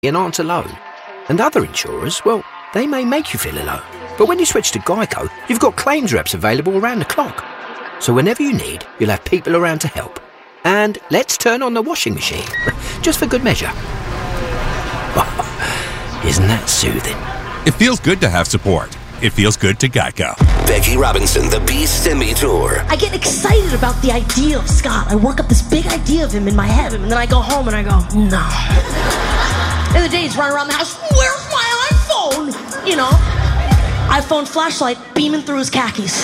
and aren't alone. And other insurers, well, they may make you feel alone. But when you switch to Geico, you've got claims reps available around the clock. So whenever you need, you'll have people around to help. And let's turn on the washing machine, just for good measure. Isn't that soothing? It feels good to have support. It feels good to Geico. Becky Robinson, The Beast and Me Tour. I get excited about the idea of Scott. I work up this big idea of him in my head, and then I go home and I go, no. The other day he's running around the house, where's my iPhone? You know, iPhone flashlight beaming through his khakis.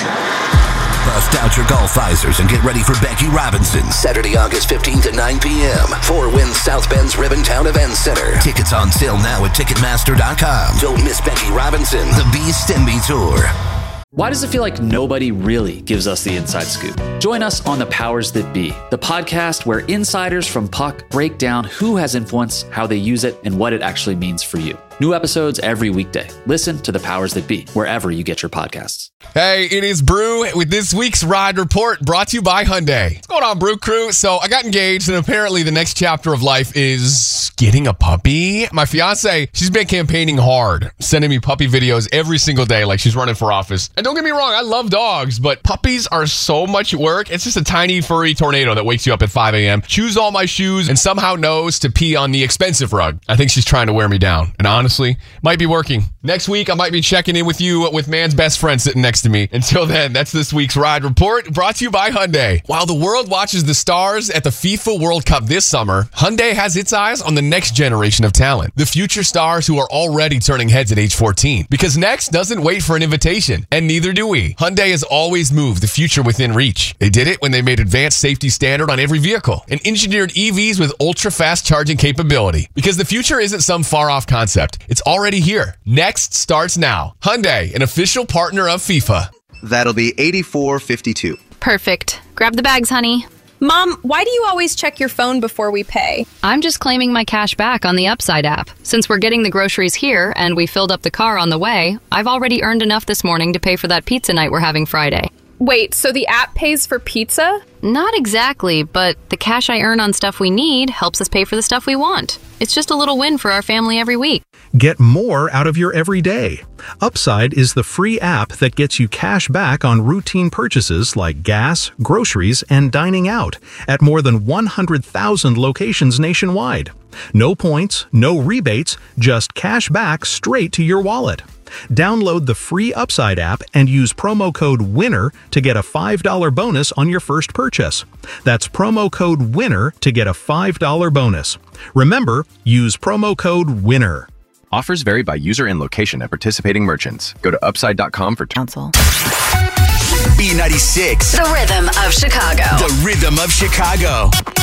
Bust out your golf visors and get ready for Becky Robinson. Saturday, August 15th at 9 p.m. 4 Winds South Bend's Ribbontown Event Center. Tickets on sale now at Ticketmaster.com. Don't miss Becky Robinson, The Beast and Me Tour. Why does it feel like nobody really gives us the inside scoop? Join us on The Powers That Be, the podcast where insiders from Puck break down who has influence, how they use it, and what it actually means for you. New episodes every weekday. Listen to The Powers That Be, wherever you get your podcasts. Hey, it is Brew with this week's Ride Report brought to you by Hyundai. What's going on, Brew Crew? So I got engaged, and apparently the next chapter of life is getting a puppy. My fiance, she's been campaigning hard, sending me puppy videos every single day like she's running for office. And don't get me wrong, I love dogs, but puppies are so much work. It's just a tiny furry tornado that wakes you up at 5 a.m., chews all my shoes, and somehow knows to pee on the expensive rug. I think she's trying to wear me down. And honestly, might be working. Next week, I might be checking in with you with man's best friend sitting next to me. Until then, that's this week's Ride Report brought to you by Hyundai. While the world watches the stars at the FIFA World Cup this summer, Hyundai has its eyes on the next generation of talent. The future stars who are already turning heads at age 14. Because next doesn't wait for an invitation, and neither do we. Hyundai has always moved the future within reach. They did it when they made advanced safety standard on every vehicle and engineered EVs with ultra-fast charging capability. Because the future isn't some far-off concept. It's already here. Next starts now. Hyundai, an official partner of FIFA. That'll be $84.52. Perfect. Grab the bags, honey. Mom, why do you always check your phone before we pay? I'm just claiming my cash back on the Upside app. Since we're getting the groceries here and we filled up the car on the way, I've already earned enough this morning to pay for that pizza night we're having Friday. Wait, so the app pays for pizza? Not exactly, but the cash I earn on stuff we need helps us pay for the stuff we want. It's just a little win for our family every week. Get more out of your everyday. Upside is the free app that gets you cash back on routine purchases like gas, groceries, and dining out at more than 100,000 locations nationwide. No points, no rebates, just cash back straight to your wallet. Download the free Upside app and use promo code WINNER to get a $5 bonus on your first purchase. That's promo code WINNER to get a $5 bonus. Remember, use promo code WINNER. Offers vary by user and location at participating merchants. Go to upside.com for counsel. B96. The rhythm of Chicago. The rhythm of Chicago.